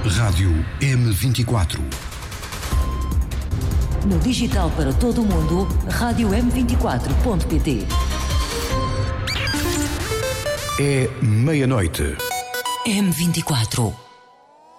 Rádio M24. No digital para todo o mundo, rádio M24.pt. É meia-noite. M24.